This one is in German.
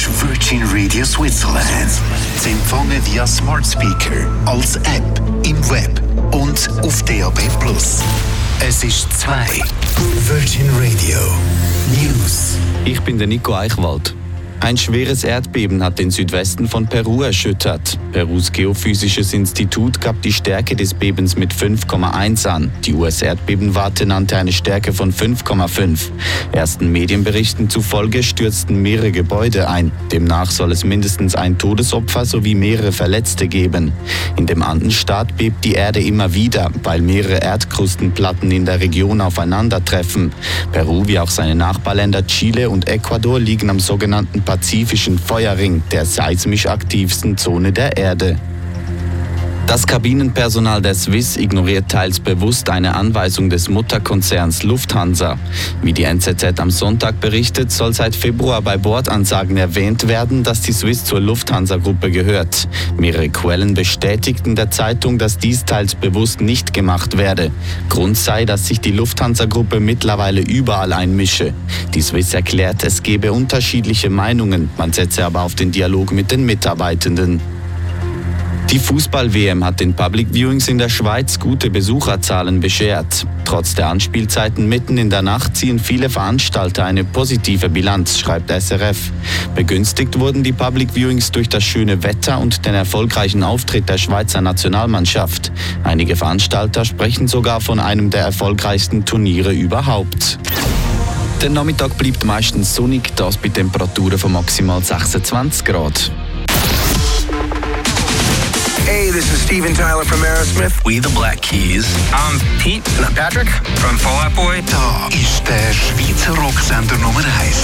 ist Virgin Radio Switzerland. Sie empfangen via Smart Speaker, als App, im Web und auf DAB+. Es ist 2. Virgin Radio News. Ich bin der Nico Eichwald. Ein schweres Erdbeben hat den Südwesten von Peru erschüttert. Perus Geophysisches Institut gab die Stärke des Bebens mit 5,1 an. Die US-Erdbebenwarte nannte eine Stärke von 5,5. Ersten Medienberichten zufolge stürzten mehrere Gebäude ein. Demnach soll es mindestens ein Todesopfer sowie mehrere Verletzte geben. In dem Andenstaat bebt die Erde immer wieder, weil mehrere Erdkrustenplatten in der Region aufeinandertreffen. Peru wie auch seine Nachbarländer Chile und Ecuador liegen am sogenannten Pazifischen Feuerring, der seismisch aktivsten Zone der Erde. Das Kabinenpersonal der Swiss ignoriert teils bewusst eine Anweisung des Mutterkonzerns Lufthansa. Wie die NZZ am Sonntag berichtet, soll seit Februar bei Bordansagen erwähnt werden, dass die Swiss zur Lufthansa-Gruppe gehört. Mehrere Quellen bestätigten der Zeitung, dass dies teils bewusst nicht gemacht werde. Grund sei, dass sich die Lufthansa-Gruppe mittlerweile überall einmische. Die Swiss erklärt, es gebe unterschiedliche Meinungen, man setze aber auf den Dialog mit den Mitarbeitenden. Die Fußball-WM hat den Public Viewings in der Schweiz gute Besucherzahlen beschert. Trotz der Anspielzeiten mitten in der Nacht ziehen viele Veranstalter eine positive Bilanz, schreibt SRF. Begünstigt wurden die Public Viewings durch das schöne Wetter und den erfolgreichen Auftritt der Schweizer Nationalmannschaft. Einige Veranstalter sprechen sogar von einem der erfolgreichsten Turniere überhaupt. Der Nachmittag bleibt meistens sonnig, das bei Temperaturen von maximal 26 Grad. Hey, this is Steven Tyler from Aerosmith. We the Black Keys. I'm Pete. And I'm Patrick from Fall Out Boy. Da ist der Schweizer Rocksender Nummer 1.